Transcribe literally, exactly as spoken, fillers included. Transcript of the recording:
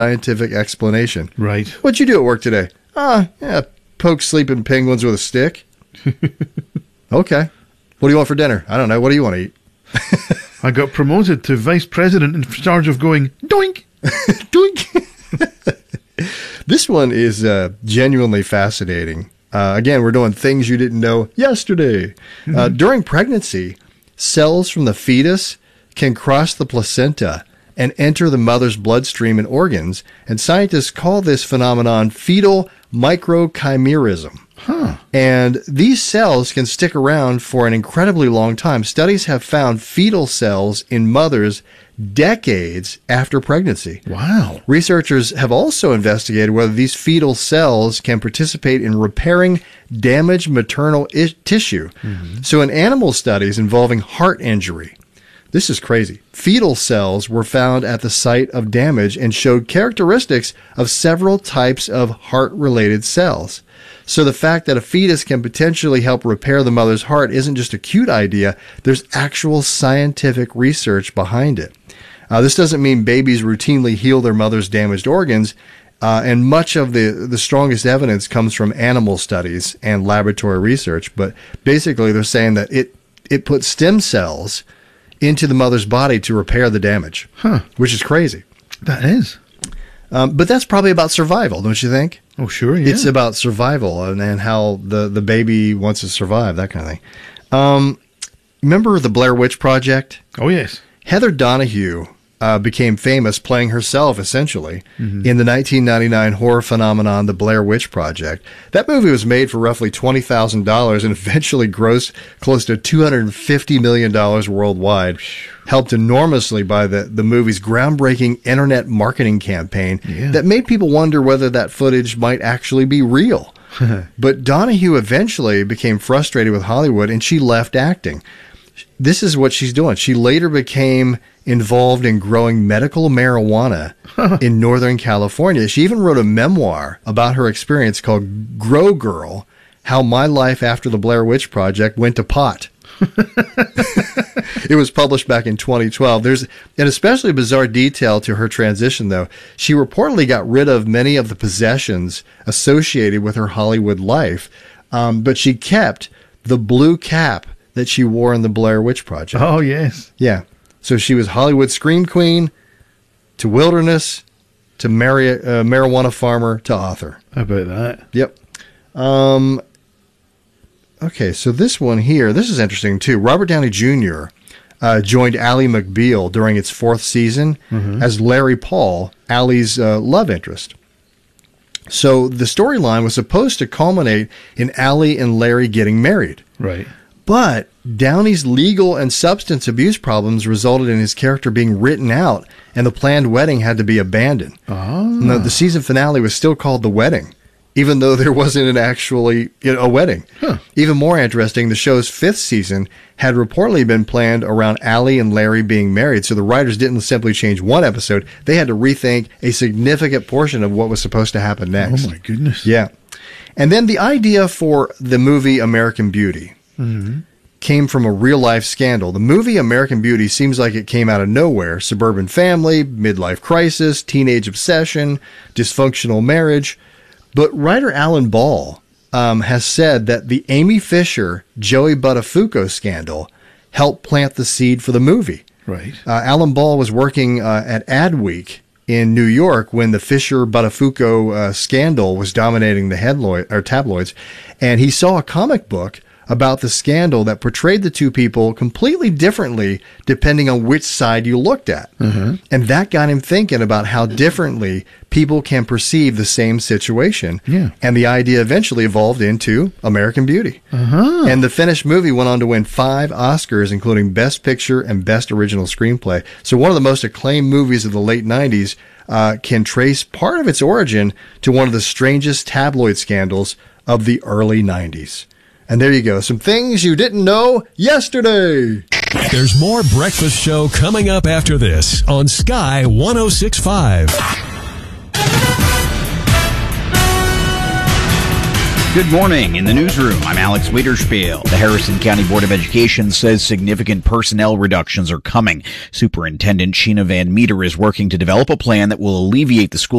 scientific explanation. Right. What'd you do at work today? Ah, yeah, poke sleeping penguins with a stick. Okay. What do you want for dinner? I don't know. What do you want to eat? I got promoted to vice president in charge of going, doink! Doink! This one is uh, genuinely fascinating. Uh, again, we're doing things you didn't know yesterday. Mm-hmm. Uh, during pregnancy, cells from the fetus can cross the placenta and enter the mother's bloodstream and organs, and scientists call this phenomenon fetal microchimerism. Huh. And these cells can stick around for an incredibly long time. Studies have found fetal cells in mothers decades after pregnancy. Wow. Researchers have also investigated whether these fetal cells can participate in repairing damaged maternal I- tissue. Mm-hmm. So in animal studies involving heart injury, this is crazy. Fetal cells were found at the site of damage and showed characteristics of several types of heart-related cells. So the fact that a fetus can potentially help repair the mother's heart isn't just a cute idea. There's actual scientific research behind it. Uh, this doesn't mean babies routinely heal their mother's damaged organs, uh, and much of the, the strongest evidence comes from animal studies and laboratory research. But basically, they're saying that it, it puts stem cells into the mother's body to repair the damage, huh. which is crazy. That is. Um, but that's probably about survival, don't you think? Oh, sure, yeah. It's about survival and, and how the, the baby wants to survive, that kind of thing. Um, remember the Blair Witch Project? Oh, yes. Heather Donahue uh, became famous playing herself, essentially, mm-hmm. in the nineteen ninety-nine horror phenomenon, The Blair Witch Project. That movie was made for roughly twenty thousand dollars and eventually grossed close to two hundred fifty million dollars worldwide, helped enormously by the, the movie's groundbreaking internet marketing campaign yeah. that made people wonder whether that footage might actually be real. But Donahue eventually became frustrated with Hollywood and she left acting. This is what she's doing. She later became involved in growing medical marijuana in Northern California. She even wrote a memoir about her experience called Grow Girl, How My Life After the Blair Witch Project Went to Pot. It was published back in twenty twelve. There's an especially bizarre detail to her transition, though. She reportedly got rid of many of the possessions associated with her Hollywood life, um, but she kept the blue cap that she wore in the Blair Witch Project. Oh, yes. Yeah. So she was Hollywood scream queen to wilderness to mari- uh, marijuana farmer to author. How about that? Yep. Um, okay, so this one here, this is interesting too. Robert Downey Junior uh, joined Ally McBeal during its fourth season mm-hmm. as Larry Paul, Ally's uh, love interest. So the storyline was supposed to culminate in Ally and Larry getting married. Right. But Downey's legal and substance abuse problems resulted in his character being written out, and the planned wedding had to be abandoned. Oh. Now, the season finale was still called The Wedding, even though there wasn't an actually you know, a wedding. Huh. Even more interesting, the show's fifth season had reportedly been planned around Ally and Larry being married, so the writers didn't simply change one episode. They had to rethink a significant portion of what was supposed to happen next. Oh, my goodness. Yeah. And then the idea for the movie American Beauty mm-hmm. came from a real-life scandal. The movie American Beauty seems like it came out of nowhere. Suburban family, midlife crisis, teenage obsession, dysfunctional marriage. But writer Alan Ball um, has said that the Amy Fisher, Joey Buttafuoco scandal helped plant the seed for the movie. Right. Uh, Alan Ball was working uh, at Adweek in New York when the Fisher-Buttafuoco uh, scandal was dominating the headloid, or tabloids, and he saw a comic book about the scandal that portrayed the two people completely differently depending on which side you looked at. Mm-hmm. And that got him thinking about how differently people can perceive the same situation. Yeah. And the idea eventually evolved into American Beauty. Uh-huh. And the finished movie went on to win five Oscars, including Best Picture and Best Original Screenplay. So one of the most acclaimed movies of the late nineties uh, can trace part of its origin to one of the strangest tabloid scandals of the early nineties. And there you go. Some things you didn't know yesterday. There's more Breakfast Show coming up after this on Sky one oh six point five. Good morning. In the newsroom, I'm Alex Wiederspiel. The Harrison County Board of Education says significant personnel reductions are coming. Superintendent Sheena Van Meter is working to develop a plan that will alleviate the school